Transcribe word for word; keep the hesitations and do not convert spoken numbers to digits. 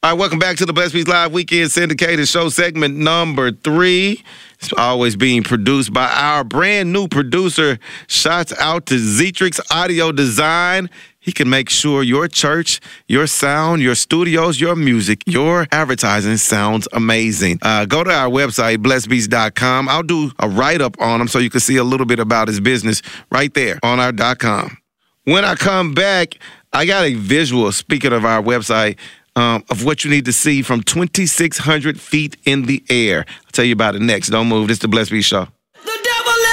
All right, welcome back to the Blessed Beats Live Weekend Syndicated Show, segment number three. It's always being produced by our brand new producer. Shouts out to Zetrix Audio Design. He can make sure your church, your sound, your studios, your music, your advertising sounds amazing. Uh, go to our website, blessed beats dot com. I'll do a write-up on him so you can see a little bit about his business right there on our .com. When I come back, I got a visual, speaking of our website, um, of what you need to see from twenty-six hundred feet in the air. I'll tell you about it next. Don't move. This is the Blessed Beats Show.